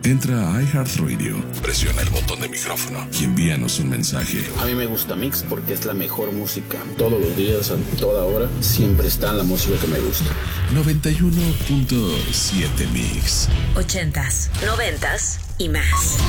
Entra a iHeartRadio, presiona el botón de micrófono y envíanos un mensaje. A mí me gusta Mix porque es la mejor música. Todos los días, a toda hora, siempre está la música que me gusta. 91.7 Mix. 80s, 90s y más.